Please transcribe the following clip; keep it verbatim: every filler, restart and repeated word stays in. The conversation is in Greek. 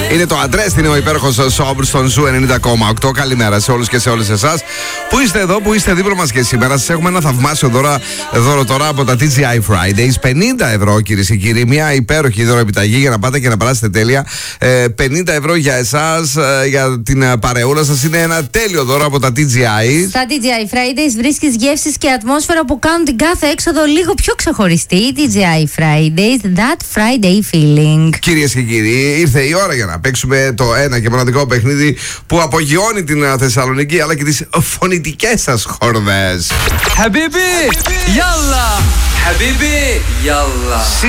Είναι το Undressed, είναι ο υπέροχος Sober στον Ζου ενενήντα κόμμα οκτώ. Καλημέρα σε όλους και σε όλες εσάς που είστε εδώ, που είστε δίπλα μας και σήμερα. Σας έχουμε ένα θαυμάσιο δώρο, δώρο τώρα από τα τι τζι άι Fridays. πενήντα ευρώ, κυρίες και κύριοι. Μια υπέροχη δώροεπιταγή για να πάτε και να περάσετε τέλεια. Ε, πενήντα ευρώ για εσάς, ε, για την παρεούλα σας. Είναι ένα τέλειο δώρο από τα τι τζι άι. Στα τι τζι άι Fridays βρίσκεις γεύσεις και ατμόσφαιρα που κάνουν την κάθε έξοδο λίγο πιο ξεχωριστή. τι τζι άι Fridays, that Friday feeling. Κυρίες και κύριοι, ήρθε η ώρα για να παίξουμε το ένα και μοναδικό παιχνίδι που απογειώνει την Θεσσαλονίκη αλλά και τις φωνητικές σας χορδές. Habibi, yalla! Habibi, yalla!